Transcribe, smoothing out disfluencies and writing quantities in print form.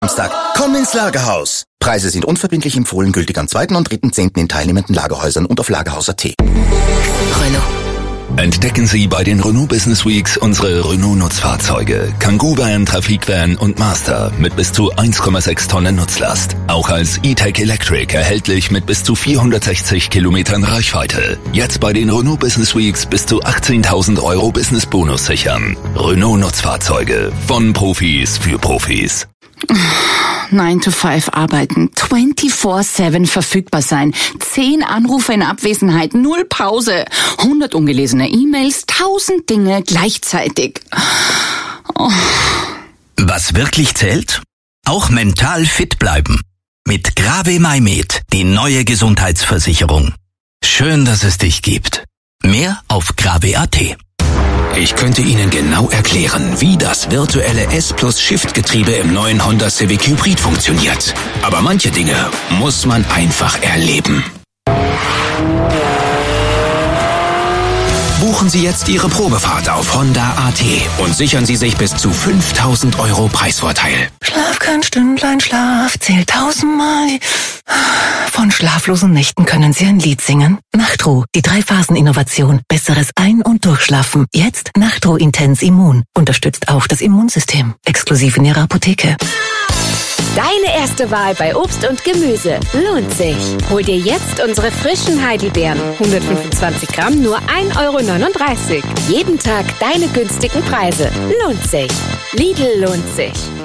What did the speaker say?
Samstag. Komm ins Lagerhaus. Preise sind unverbindlich empfohlen, gültig am 2. und 3.10. in teilnehmenden Lagerhäusern und auf Lagerhaus.at. Renault. Entdecken Sie bei den Renault Business Weeks unsere Renault-Nutzfahrzeuge. Kangoo Van, Trafikvan und Master mit bis zu 1,6 Tonnen Nutzlast. Auch als E-Tech Electric erhältlich mit bis zu 460 Kilometern Reichweite. Jetzt bei den Renault Business Weeks bis zu 18.000 € Business-Bonus sichern. Renault-Nutzfahrzeuge. Von Profis für Profis. 9 to 5 arbeiten, 24/7 verfügbar sein, 10 Anrufe in Abwesenheit, 0 Pause, 100 ungelesene E-Mails, 1000 Dinge gleichzeitig. Oh. Was wirklich zählt? Auch mental fit bleiben. Mit Grave MyMed, die neue Gesundheitsversicherung. Schön, dass es dich gibt. Mehr auf grave.at. Ich könnte Ihnen genau erklären, wie das virtuelle S+-Shift-Getriebe im neuen Honda Civic Hybrid funktioniert. Aber manche Dinge muss man einfach erleben. Buchen Sie jetzt Ihre Probefahrt auf Honda.at und sichern Sie sich bis zu 5.000 € Preisvorteil. Schlaf kein Stündlein Schlaf, zählt 1000-mal. Von schlaflosen Nächten können Sie ein Lied singen. Nachtruh, die 3-Phasen-Innovation. Besseres Ein- und Durchschlafen. Jetzt Nachtruh Intens Immun. Unterstützt auch das Immunsystem. Exklusiv in Ihrer Apotheke. Deine erste Wahl bei Obst und Gemüse lohnt sich. Hol dir jetzt unsere frischen Heidelbeeren. 125 Gramm, nur 1,39 €. Jeden Tag deine günstigen Preise. Lohnt sich. Lidl lohnt sich.